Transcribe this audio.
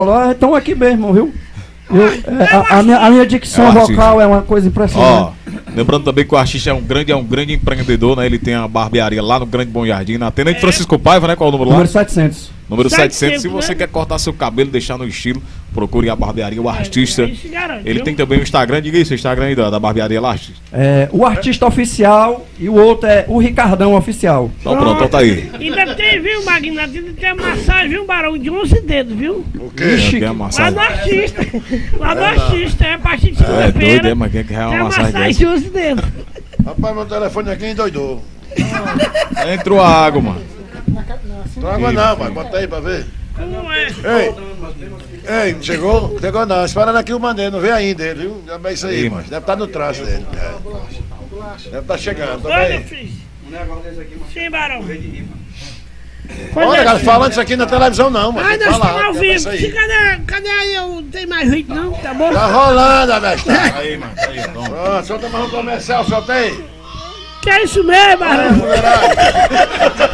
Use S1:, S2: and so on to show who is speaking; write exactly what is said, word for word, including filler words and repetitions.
S1: Estão aqui mesmo, viu? Eu, é, a, a, minha, a minha dicção
S2: é
S1: vocal é uma coisa impressionante.
S2: Ó, lembrando também que o artista é um grande, é um grande empreendedor, né? Ele tem a barbearia lá no Grande Bom Jardim, na Tenente é. Francisco Paiva, né? Qual é o número lá?
S1: Número setecentos.
S2: Número setecentos. Se você quer cortar seu cabelo, deixar no estilo, procure a barbearia, o artista. Ele tem também o Instagram, diga isso, o Instagram aí da, da barbearia lá.
S1: É, o artista oficial e o outro é o Ricardão oficial.
S2: Então pronto, então tá aí.
S3: Ainda tem, viu, Magnata? Ainda tem a massagem, viu, Barão? De onze dedos, viu?
S2: O quê? Ixi,
S3: lá no artista. Lá no artista, é a partir de segunda-feira.
S2: É doido, é, mas quem quer uma massagem
S3: massagem de onze dedos.
S4: Rapaz, meu telefone aqui endoidou.
S2: Entrou a água, mano.
S4: Não água não, pai. Bota aí pra ver.
S3: Como é?
S4: Ei, ei, chegou? Chegou não. Esperando aqui o maneiro, não veio ainda ele, viu? Já é isso aí, mano. Deve estar no traço dele. É. Deve estar chegando, tá bem?
S3: Sim, Barão.
S4: Olha, cara, falando isso aqui na televisão não, mano.
S3: Ai, nós estamos ao vivo. Cadê, cadê aí? Eu não tenho mais ritmo, não? Tá bom?
S4: Tá rolando, a besta.
S2: Aí, mano. Aí, toma.
S4: Pronto, solta mais um comercial, solta aí.
S3: Que é isso mesmo, Barão?